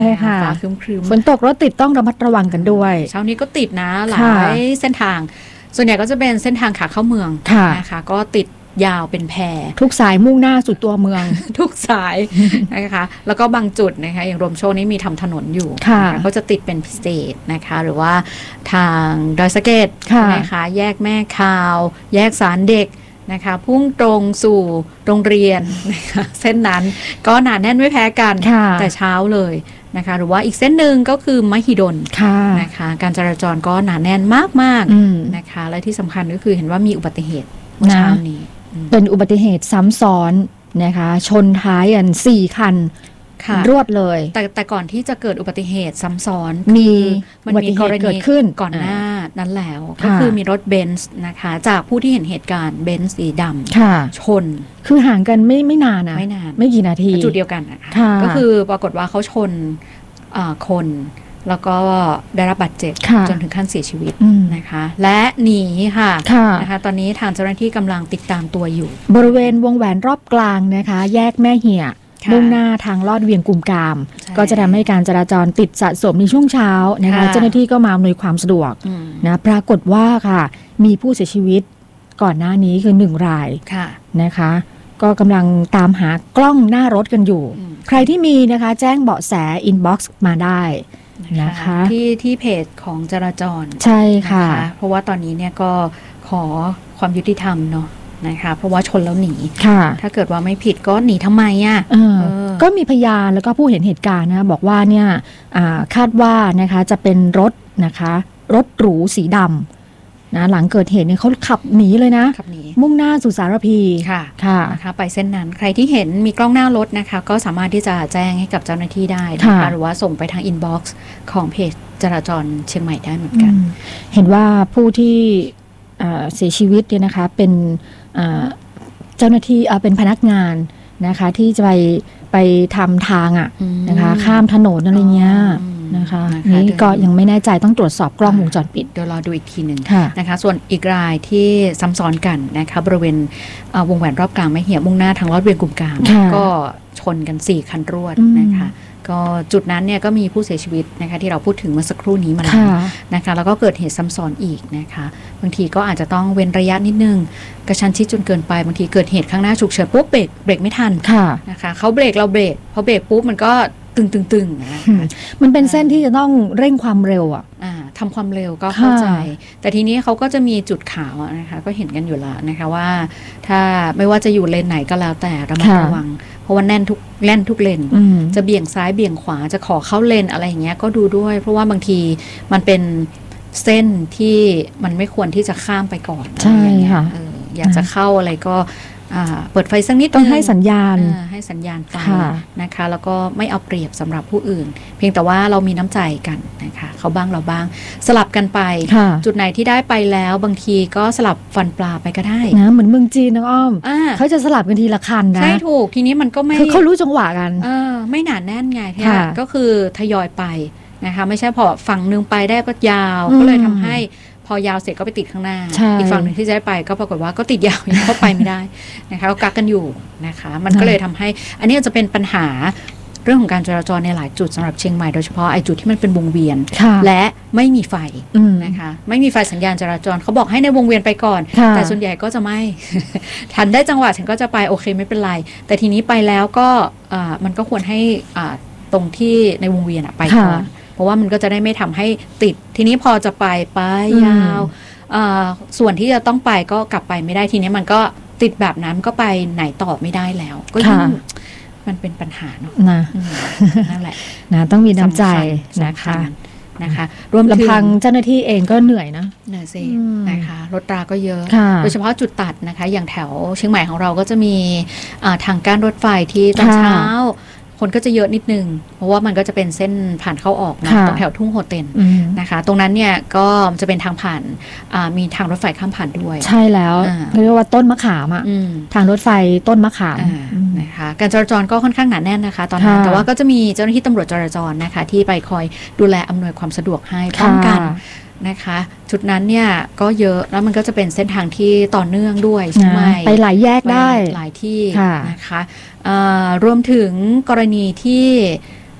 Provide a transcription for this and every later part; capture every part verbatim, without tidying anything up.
ใช่ค่ะฟ้าครึ้มๆฝนตกรถติดต้องระมัดระวังกันด้วยเช้านี้ก็ติดนะหลายเส้นทางส่วนใหญ่ก็จะเป็นเส้นทางขาเข้าเมืองนะคะก็ติดยาวเป็นแพรทุกสายมุ่งหน้าสู่ตัวเมืองทุกสายนะคะแล้วก็บางจุดนะคะอย่างรวมโชคนี้มีทำถนนอยู่ก็จะติดเป็นพิเศษนะคะหรือว่าทางดอยสะเก็ดนะคะแยกแม่คาวแยกศาลเด็กนะคะพุ่งตรงสู่โรงเรียนนะคะเส้นนั้นก็หนาแน่นไม่แพ้กันแต่เช้าเลยนะคะหรือว่าอีกเส้นหนึ่งก็คือมหิดลนะคะการจราจรก็หนาแน่นมากๆนะคะและที่สำคัญก็คือเห็นว่ามีอุบัติเหตุเมื่อเช้านี้เป็นอุบัติเหตุซ้ำซ้อนนะคะชนท้ายกันสี่คันรวดเลยแต่แต่ก่อนที่จะเกิดอุบัติเหตุซ้ำซ้อนมีมันมีกรณีเกิดขึ้นก่อนหน้านั้นแล้วก็คือมีรถเบนซ์นะคะจากผู้ที่เห็นเหตุการณ์เบนซ์สีดำชนคือห่างกันไม่ไม่นานนะไม่นานไม่กี่นาทีจุดเดียวกันนะคะก็คือปรากฏว่าเขาชนคนแล้วก็ได้รับบาดเจ็บจนถึงขั้นเสียชีวิตนะคะและหนีค่ะนะคะตอนนี้ทางเจ้าหน้าที่กำลังติดตามตัวอยู่บริเวณวงแหวนรอบกลางนะคะแยกแม่เหี่ยมุ่งหน้าทางลอดเวียงกุมกามก็จะทำให้การจราจรติดสะสมในช่วงเช้านะคะเจ้าหน้าที่ก็มาอำนวยความสะดวกนะปรากฏว่าค่ะมีผู้เสียชีวิตก่อนหน้านี้คือหนึ่งรายนะคะก็กำลังตามหากล้องหน้ารถกันอยู่ใครที่มีนะคะแจ้งเบาะแสอินบ็อกซ์มาได้นะคะที่ที่เพจของจราจรใช่ค่ะเพราะว่าตอนนี้เนี่ยก็ขอความยุติธรรมเนาะนะคะเพราะว่าชนแล้วหนีถ้าเกิดว่าไม่ผิดก็หนีทำไมอ่ะก็มีพยานแล้วก็ผู้เห็นเหตุการณ์นะบอกว่าเนี่ยคาดว่านะคะจะเป็นรถนะคะรถหรูสีดำนะหลังเกิดเหตุเนี่ยเขาขับหนีเลยนะมุ่งหน้าสู่สารพีค่ะค่ะนะคะไปเส้นนั้นใครที่เห็นมีกล้องหน้ารถนะคะก็สามารถที่จะแจ้งให้กับเจ้าหน้าที่ได้นะคะหรือว่าส่งไปทางอินบ็อกซ์ของเพจจราจรเชียงใหม่ได้เหมือนกันเห็นว่าผู้ที่เสียชีวิตเนี่ยนะคะเป็นเจ้าหน้าที่เป็นพนักงานนะคะที่จะไปไปทำทางอ่ะนะคะข้ามถนนอะไรเงี้ยนะคะนี่ก็ยังไม่แน่ใจต้องตรวจสอบกล้องวงจรปิดเดี๋ยวรอดูอีกทีหนึ่งนะคะส่วนอีกรายที่ซ้ำซ้อนกันนะคะบริเวณวงแหวนรอบกลางไม่เหี่ยมุ่งหน้าทางลอดเวียงกุมกามก็ชนกันสี่คันรวดนะคะก็จุดนั้นเนี่ยก็มีผู้เสียชีวิตนะคะที่เราพูดถึงเมื่อสักครู่นี้มาแล้วนะคะแล้วก็เกิดเหตุซ้ำซ้อนอีกนะคะบางทีก็อาจจะต้องเว้นระยะนิดนึงกระชั้นชิดจนเกินไปบางทีเกิดเหตุข้างหน้าฉุกเฉินปุ๊บเบรกเบรกไม่ทันนะคะเขาเบรกเราเบรกพอเบรกปุ๊บมันก็ตึงตึงตึงนะคะมันเป็นเส้นที่จะต้องเร่งความเร็วอ่ะทำความเร็วก็เข้าใจแต่ทีนี้เขาก็จะมีจุดขาวนะคะก็เห็นกันอยู่แล้วนะคะว่าถ้าไม่ว่าจะอยู่เลนไหนก็แล้วแต่ระมัดระวังเพราะว่าแน่นทุกแน่นทุกเลนจะเบี่ยงซ้ายเบี่ยงขวาจะขอเข้าเลนอะไรอย่างเงี้ยก็ดูด้วยเพราะว่าบางทีมันเป็นเส้นที่มันไม่ควรที่จะข้ามไปก่อนใช่ค่ะอยากจะเข้าอะไรก็เปิดไฟสักนิดต้องให้สัญญาณให้สัญญาณไฟนะคะแล้วก็ไม่เอาเปรียบสำหรับผู้อื่นเพียงแต่ว่าเรามีน้ำใจกันนะคะเขาบ้างเราบ้างสลับกันไปจุดไหนที่ได้ไปแล้วบางทีก็สลับฟันปลาไปก็ได้นะเหมือนเมืองจีนนะอ้อมเขาจะสลับกันทีละคันนะใช่ถูกทีนี้มันก็ไม่คือเขารู้จังหวะกันเออไม่หนาแน่นไงที่ก็คือทยอยไปนะคะไม่ใช่พอฝั่งนึงไปได้ก็ยาวก็เลยทำให้พอยาวเสร็จก็ไปติดข้างหน้าอีกฝั่งหนึ่งที่จะได้ไปก็ปรากฏว่าก็ติดยาวยังเข้าไปไม่ได้นะคะก็กักกันอยู่นะคะมันก็เลยทำให้อันนี้จะเป็นปัญหาเรื่องของการจราจรในหลายจุดสำหรับเชียงใหม่โดยเฉพาะไอ้จุดที่มันเป็นวงเวียนและไม่มีไฟนะคะไม่มีไฟสัญญาณจราจรเขาบอกให้ในวงเวียนไปก่อนแต่ส่วนใหญ่ก็จะไม่ ทันได้จังหวะฉันก็จะไปโอเคไม่เป็นไรแต่ทีนี้ไปแล้วก็มันก็ควรให้ตรงที่ในวงเวียนไปก่อนเพราะว่ามันก็จะได้ไม่ทำให้ติดทีนี้พอจะไปไปยาวส่วนที่จะต้องไปก็กลับไปไม่ได้ทีนี้มันก็ติดแบบนั้นก็ไปไหนต่อไม่ได้แล้วก็ยิ่งมันเป็นปัญหาเนาะนะนั่นแหละนะต้องมีน้ำใจนะคะนะคะรวมลำพังเจ้าหน้าที่เองก็เหนื่อยนะเหนื่อยสินะคะรถราก็เยอะโดยเฉพาะจุดตัดนะคะอย่างแถวเชียงใหม่ของเราก็จะมีทางก้านรถไฟที่ตอนเช้าคนก็จะเยอะนิดนึงเพราะว่ามันก็จะเป็นเส้นผ่านเข้าออกนะตรงแถวทุ่งโฮเต็นนะคะตรงนั้นเนี่ยก็จะเป็นทางผ่านมีทางรถไฟข้ามผ่านด้วยใช่แล้วเรียกว่าต้นมะขามอ่ะทางรถไฟต้นมะขามนะคะการจราจรก็ค่อนข้างหนาแน่นนะคะตอนนั้นแต่ว่าก็จะมีเจ้าหน้าที่ตำรวจจราจรนะคะที่ไปคอยดูแลอำนวยความสะดวกให้ป้องกันนะคะจุดนั้นเนี่ยก็เยอะแล้วมันก็จะเป็นเส้นทางที่ต่อเนื่องด้วยใช่ไหมไปหลายแยกได้หลายที่นะคะรวมถึงกรณีที่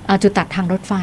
จุดตัดทางรถไฟ